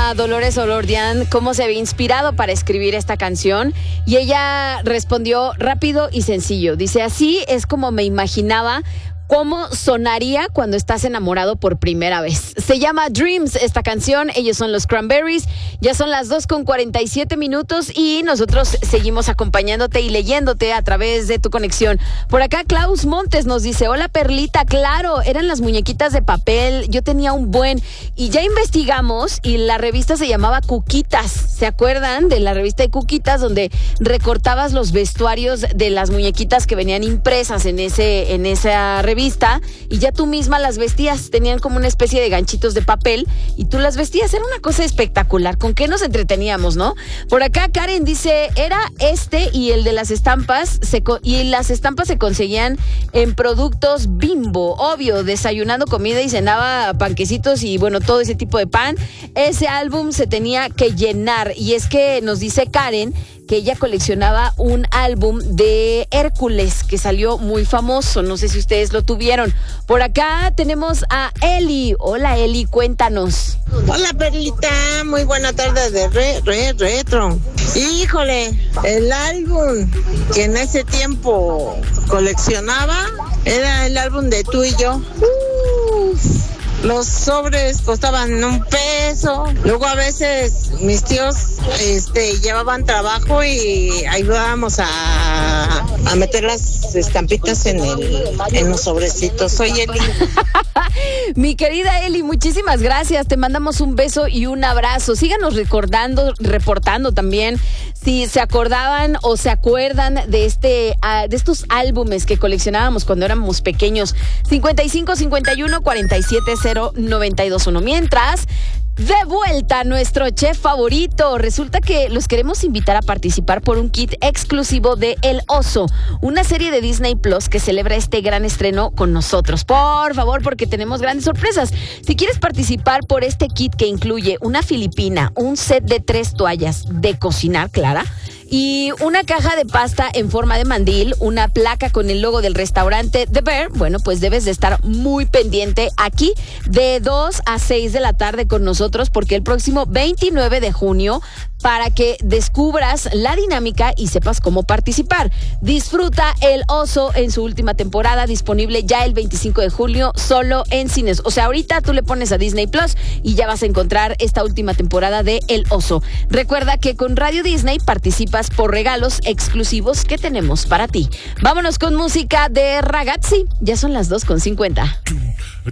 a Dolores O'Riordan cómo se había inspirado para escribir esta canción y ella respondió rápido y sencillo. Dice, así es como me imaginaba cómo sonaría cuando estás enamorado por primera vez. Se llama Dreams esta canción, ellos son los Cranberries. Ya son las 2:47 y nosotros seguimos acompañándote y leyéndote a través de tu conexión. Por acá Klaus Montes nos dice, hola Perlita, claro, eran las muñequitas de papel, yo tenía un buen, y ya investigamos y la revista se llamaba Cuquitas. ¿Se acuerdan de la revista de Cuquitas donde recortabas los vestuarios de las muñequitas que venían impresas en esa revista? Y ya tú misma las vestías, tenían como una especie de ganchitos de papel y tú las vestías, era una cosa espectacular. ¿Con qué nos entreteníamos, no? Por acá Karen dice, era y el de las estampas, y las estampas se conseguían en productos Bimbo, obvio, desayunando comida y cenaba panquecitos y bueno, todo ese tipo de pan. Ese álbum se tenía que llenar y es que nos dice Karen que ella coleccionaba un álbum de Hércules que salió muy famoso. No sé si ustedes lo tuvieron. Por acá tenemos a Eli. Hola Eli, cuéntanos. Hola Perlita, muy buena tarde de retro. Híjole, el álbum que en ese tiempo coleccionaba era el álbum de Tú y Yo. Los sobres costaban $1. Luego a veces mis tíos llevaban trabajo y ayudábamos a meter las estampitas en los sobrecitos. Soy Eli. Mi querida Eli, muchísimas gracias. Te mandamos un beso y un abrazo. Síganos reportando también si se acordaban o se acuerdan de estos álbumes que coleccionábamos cuando éramos pequeños. 55 51 47 0 921. Mientras, de vuelta nuestro chef favorito. Resulta que los queremos invitar a participar por un kit exclusivo de El Oso, una serie de Disney Plus que celebra este gran estreno con nosotros. Por favor, porque tenemos grandes sorpresas. Si quieres participar por este kit que incluye una filipina, un set de 3 toallas de cocinar, Clara, y una caja de pasta en forma de mandil, una placa con el logo del restaurante The Bear, bueno, pues debes de estar muy pendiente aquí de 2 a 6 de la tarde con nosotros, porque el próximo 29 de junio, para que descubras la dinámica y sepas cómo participar. Disfruta El Oso en su última temporada, disponible ya el 25 de julio, solo en cines. O sea, ahorita tú le pones a Disney Plus y ya vas a encontrar esta última temporada de El Oso. Recuerda que con Radio Disney participas por regalos exclusivos que tenemos para ti. Vámonos con música de Ragazzi. Ya son las 2:50.